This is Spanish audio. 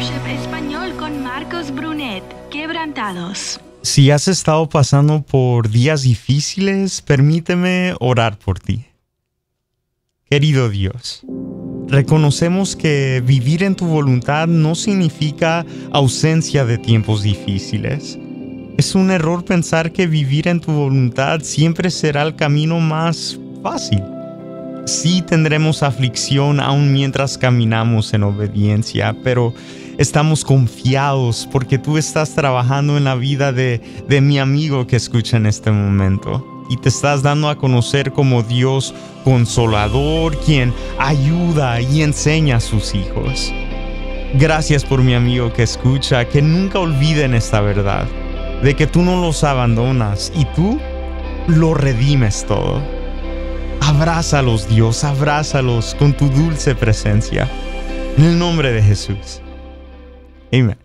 Worship Español con Marcos Brunet. Quebrantados. Si has estado pasando por días difíciles, permíteme orar por ti. Querido Dios, reconocemos que vivir en tu voluntad no significa ausencia de tiempos difíciles. Es un error pensar que vivir en tu voluntad siempre será el camino más fácil. Sí tendremos aflicción aún mientras caminamos en obediencia, pero estamos confiados porque tú estás trabajando en la vida de mi amigo que escucha en este momento. Y te estás dando a conocer como Dios consolador, quien ayuda y enseña a sus hijos. Gracias por mi amigo que escucha, que nunca olviden esta verdad, de que tú no los abandonas y tú lo redimes todo. Abrázalos, Dios, abrázalos con tu dulce presencia. En el nombre de Jesús. Amén.